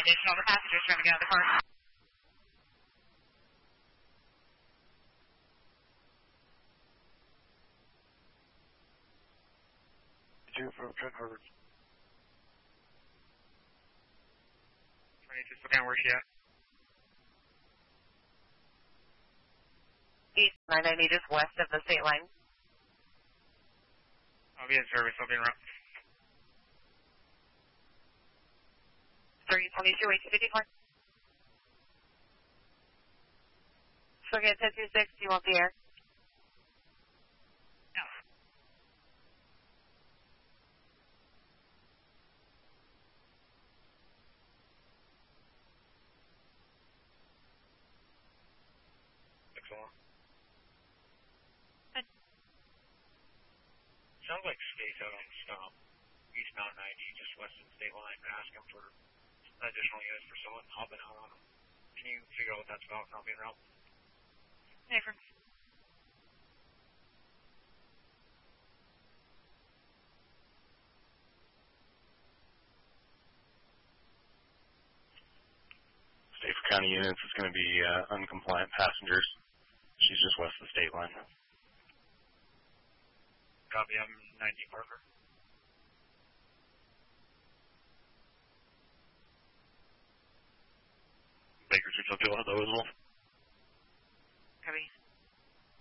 Additional passengers trying to get out of the car. From Trent Harvard. 26, what kind, where's she at? East 990, just west of the state line. I'll be in service, I'll be en route. 322, 854. So get 1026, you want the air? No. Excellent. Good. Sounds like space out on the stop. Eastbound 90, just west of the state line, asking for additional units for someone hopping out on them. Can you figure out what that's about and I'll be en route? Affirm. Stafford County units is going to be uncompliant passengers. She's just west of the state line. Copy, I'm 90 Parker. Baker 602, hello as well.